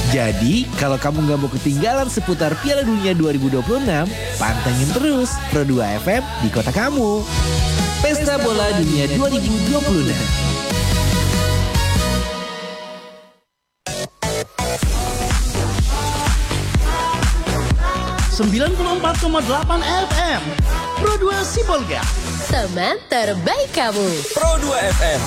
Jadi, kalau kamu nggak mau ketinggalan seputar Piala Dunia 2026, pantengin terus Pro 2 FM di kota kamu. Pesta Bola Dunia 2026. 94,8 FM Pro 2 Sibolga, teman terbaik kamu. Pro 2 FM.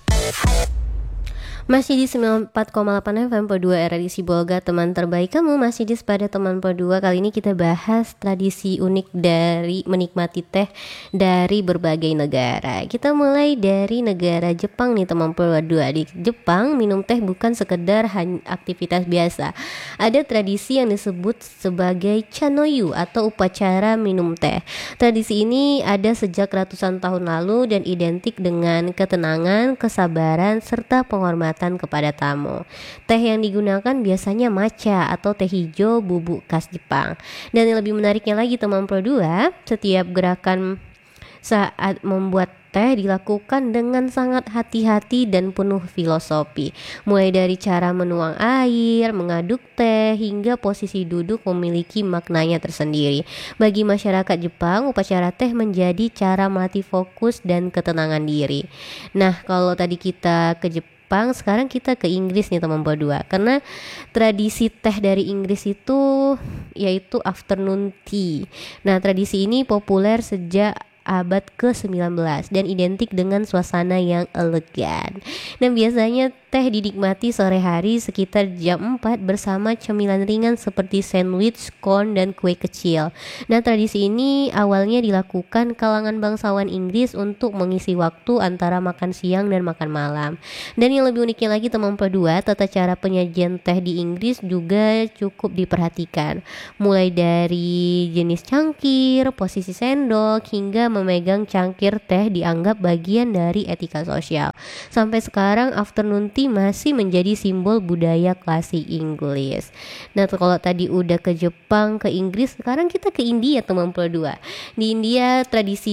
Masih di 94,8 FM Pro 2 RRI Sibolga, teman terbaik kamu. Masih di pada teman Pro 2. Kali ini kita bahas tradisi unik dari menikmati teh dari berbagai negara. Kita mulai dari negara Jepang nih teman Pro 2. Di Jepang minum teh bukan sekedar aktivitas biasa. Ada tradisi yang disebut sebagai chanoyu atau upacara minum teh. Tradisi ini ada sejak ratusan tahun lalu dan identik dengan ketenangan, kesabaran, serta penghormatan kepada tamu. Teh yang digunakan biasanya matcha atau teh hijau bubuk khas Jepang. Dan yang lebih menariknya lagi teman Pro 2, setiap gerakan saat membuat teh dilakukan dengan sangat hati-hati dan penuh filosofi. Mulai dari cara menuang air, mengaduk teh, hingga posisi duduk memiliki maknanya tersendiri. Bagi masyarakat Jepang, upacara teh menjadi cara melatih fokus dan ketenangan diri. Nah, kalau tadi kita ke Jepang, sekarang kita ke Inggris nih teman Pro 2. Karena tradisi teh dari Inggris itu yaitu afternoon tea. Nah, tradisi ini populer sejak abad ke-19 dan identik dengan suasana yang elegan. Dan biasanya teh dinikmati sore hari sekitar jam 4 bersama cemilan ringan seperti sandwich, scone, dan kue kecil. Nah, tradisi ini awalnya dilakukan kalangan bangsawan Inggris untuk mengisi waktu antara makan siang dan makan malam. Dan yang lebih uniknya lagi teman Pro 2, tata cara penyajian teh di Inggris juga cukup diperhatikan. Mulai dari jenis cangkir, posisi sendok, hingga memegang cangkir teh dianggap bagian dari etika sosial. Sampai sekarang afternoon tea masih menjadi simbol budaya klasik Inggris. Nah, kalau tadi udah ke Jepang, ke Inggris, sekarang kita ke India teman Pro 2. Di India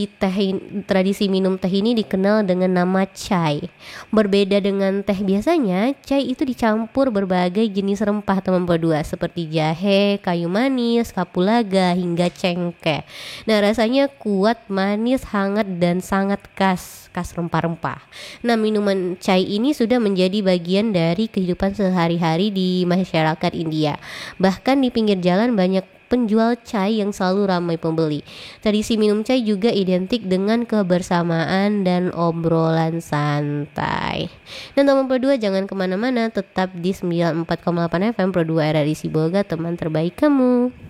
tradisi minum teh ini dikenal dengan nama chai. Berbeda dengan teh biasanya, chai itu dicampur berbagai jenis rempah teman Pro 2 seperti jahe, kayu manis, kapulaga, hingga cengkeh. Nah, rasanya kuat, manis, hangat, dan sangat khas rempah-rempah. Nah, minuman chai ini sudah menjadi bagian dari kehidupan sehari-hari di masyarakat India. Bahkan di pinggir jalan banyak penjual chai yang selalu ramai pembeli. Tradisi minum chai juga identik dengan kebersamaan dan obrolan santai. Dan teman Pro 2 jangan kemana-mana, tetap di 94,8 FM Pro 2 RRI Sibolga, teman terbaik kamu.